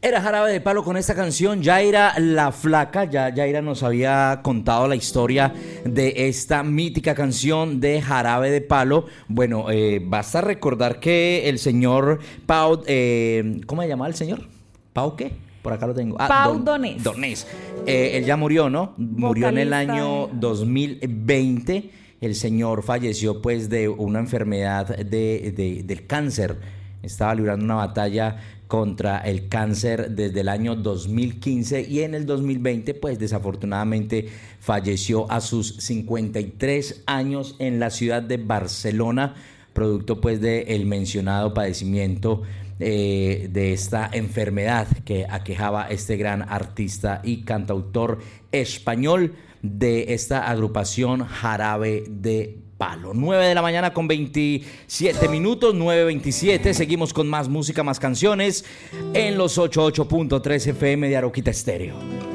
Era Jarabe de Palo con esta canción. Yaira la Flaca, Yaira nos había contado la historia de esta mítica canción de Jarabe de Palo. Bueno, basta recordar que el señor Pau, ¿cómo se llama el señor? ¿Pau qué? Por acá lo tengo. Pau Donés. Donés. Él ya murió, ¿no? Murió en el año Vocalista. 2020. El señor falleció pues de una enfermedad del cáncer. Estaba librando una batalla contra el cáncer desde el año 2015 y en el 2020 pues desafortunadamente falleció a sus 53 años en la ciudad de Barcelona, producto pues del mencionado padecimiento de esta enfermedad que aquejaba este gran artista y cantautor español de esta agrupación Jarabe de Palo. 9 de la mañana con 27 minutos, 9:27. Seguimos con más música, más canciones en los 88.3 FM de Aroquita Estéreo.